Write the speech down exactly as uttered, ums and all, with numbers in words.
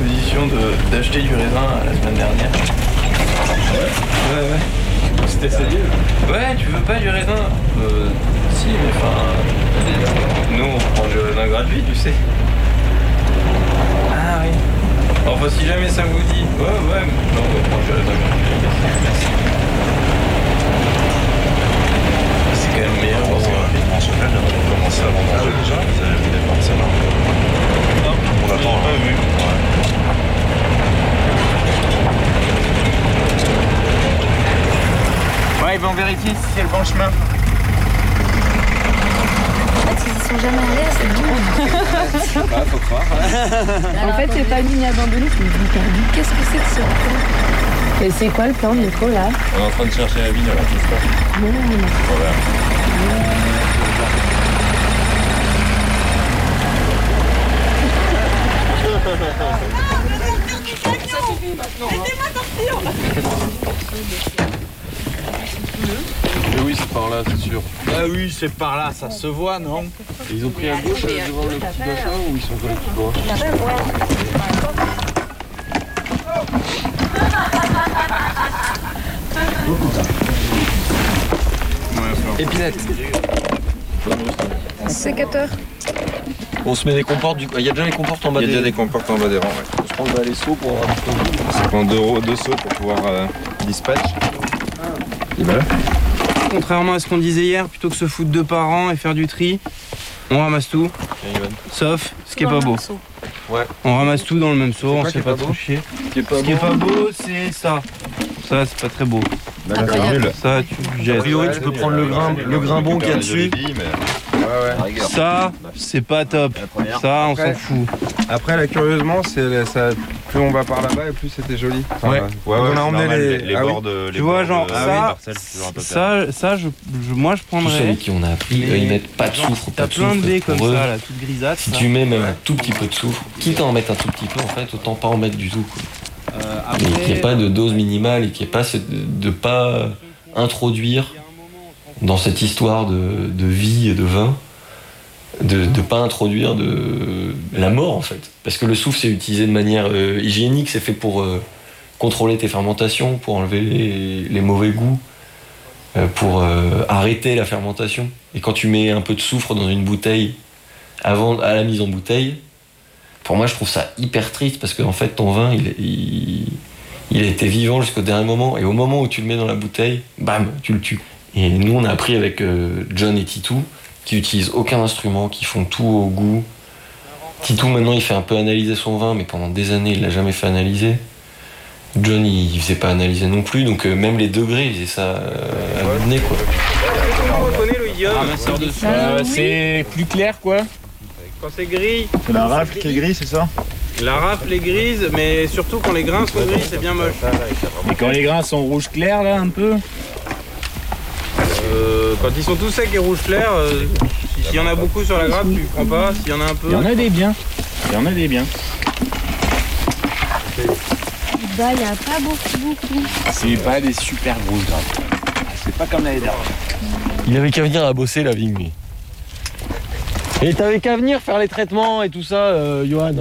disposition de, d'acheter du raisin la semaine dernière. Ouais. Ouais, ouais. C'était sérieux? Ouais, tu veux pas du raisin? Euh, si, mais enfin... Nous, on prend du raisin gratuit, tu sais. Ah oui. Enfin, si jamais ça vous dit... Ouais, ouais, non, on prend du raisin gratuit. Merci. C'est quand même meilleur dans ce gratuit. En semaine, on va commencer à vendre déjà. Vous avez vu des parcelles là? Non, on attend. Pas vu. Ouais. Ouais, ben on vérifie si c'est le bon chemin. En fait, ils y sont jamais allés à cette ville. Je sais pas, faut croire. En fait, c'est pas une ligne abandonnée, c'est une ligne perdue. Qu'est-ce que c'est que ce plan? Et c'est quoi le plan de métro là? On est en train de chercher la ville, là, c'est ça? Non, non, non. Voilà. Mais oui, c'est par là, c'est sûr. Ah oui, c'est par là, ça se voit, non? Et ils ont pris à gauche euh, devant le petit machin ou ils sont collés tout droit? Épinette. Sécateur. On se met des comportes du... Il y a déjà les comportes en bas Il y a des... déjà des comportes en bas des rangs, ouais. On se prend bah, les seaux pour avoir du temps. Ça prend deux, ro- deux sauts pour pouvoir euh, dispatch. Et voilà. Contrairement à ce qu'on disait hier, plutôt que se foutre de parents et faire du tri, on ramasse tout, sauf ce qui est pas beau. Ouais. On ramasse tout dans le même seau, on quoi se qui fait est pas pas trop beau chier. Ce qui est pas Ce qui est beau. pas beau, c'est ça. Ça, c'est pas très beau. Là, là, c'est nul. Ça, tu A jettes. priori, tu peux prendre le grain, le grain bon qu'il y a dessus. Ça, c'est pas top. Ça, on s'en fout. Après, là, curieusement, c'est, ça, plus on va par là-bas et plus c'était joli. Enfin, Ouais, ouais, ouais, on a emmené normal, les, les ah oui. bords de. Les Tu vois, bords genre, de- ça, ah oui, parcelles, c'est toujours un peu Ça, ça je, je- moi, je Tous ceux prendrais. avec qui on a appris, Mais ils mettent pas de genre, soufre, pas T'as de plein de soufre. baies comme Pour eux, ça, là, toute grisâtre. si ça. tu mets même un tout petit peu de soufre, quitte à en mettre un tout petit peu, en fait, autant pas en mettre du tout. Quoi. Euh, Et qu'il n'y ait après, pas de dose minimale et qu'il n'y ait pas ce- de pas introduire dans cette histoire de, de vie et de vin, de ne pas introduire de la mort en fait. Parce que le soufre c'est utilisé de manière euh, hygiénique, c'est fait pour euh, contrôler tes fermentations, pour enlever les, les mauvais goûts, euh, pour euh, arrêter la fermentation. Et quand tu mets un peu de soufre dans une bouteille avant à la mise en bouteille, pour moi je trouve ça hyper triste parce qu'en fait ton vin il, il, il a été vivant jusqu'au dernier moment et au moment où tu le mets dans la bouteille, bam, tu le tues. Et nous on a appris avec euh, John et Titou qui utilisent aucun instrument, qui font tout au goût. Titou maintenant il fait un peu analyser son vin mais pendant des années il l'a jamais fait analyser. John il, il faisait pas analyser non plus donc euh, même les degrés il faisait ça euh, à le nez quoi. on reconnaît le idiome. Euh, c'est plus clair quoi. Quand c'est gris, C'est la rafle qui est grise, c'est ça? la rafle est grise, mais surtout quand les grains sont gris, c'est bien moche. Et quand les grains sont rouge clair là un peu? Euh, quand ils sont tous secs et rouge clair, euh, si- s'il y en a beaucoup sur la grappe, tu prends pas. S'il y en a un peu. Il y en a des biens. Il y en a des biens. Bah, il n'y a pas beaucoup, beaucoup. C'est pas des super grosses grappes. C'est pas comme l'année dernière. Il avait qu'à venir à bosser la vigne lui. Et t'avais qu'à venir faire les traitements et tout ça, euh, Johan.